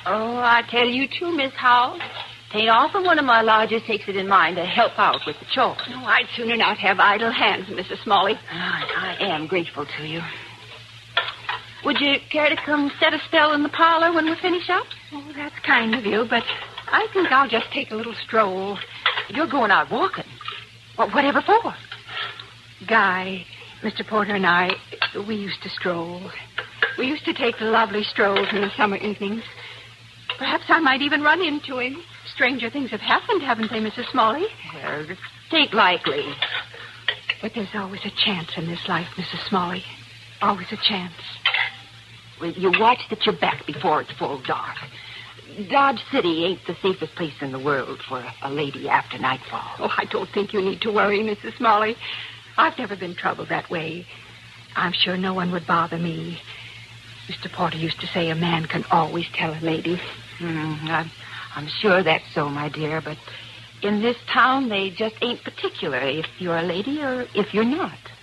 Oh, I tell you too, Miss Howell. Tain't often one of my lodgers takes it in mind to help out with the chores. No, I'd sooner not have idle hands, Mrs. Smalley. I am grateful to you. Would you care to come set a spell in the parlor when we finish up? Oh, that's kind of you, but I think I'll just take a little stroll. You're going out walking. Whatever for? Guy, Mr. Porter and I, we used to stroll. We used to take lovely strolls in the summer evenings. Perhaps I might even run into him. Stranger things have happened, haven't they, Mrs. Smalley? Well, take likely. But there's always a chance in this life, Mrs. Smalley. Always a chance. Well, you watch that you're back before it's full dark. Dodge City ain't the safest place in the world for a lady after nightfall. Oh, I don't think you need to worry, Mrs. Smalley. I've never been troubled that way. I'm sure no one would bother me. Mr. Porter used to say a man can always tell a lady. I'm sure that's so, my dear, but in this town they just ain't particular if you're a lady or if you're not.